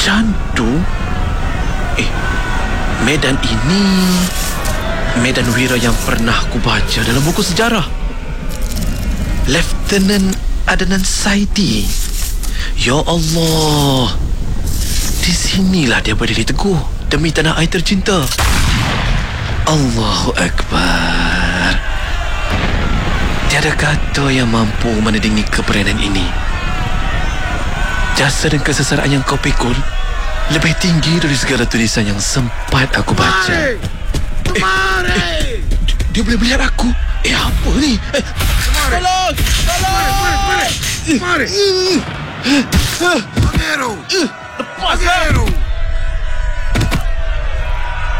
Candu? Medan ini medan wira yang pernah aku baca dalam buku sejarah. Lieutenant Adnan Saidi. Ya Allah, di sinilah dia berdiri teguh demi tanah air tercinta. Allahu Akbar. Tiada kata yang mampu menandingi keberanian ini. Jasa dan kesesaran yang kau pikul lebih tinggi dari segala tulisan yang sempat aku baca. Mari! Dia boleh melihat aku. Apa ni? Tolong! Mari! Pangeru! Lepas! Pangeru!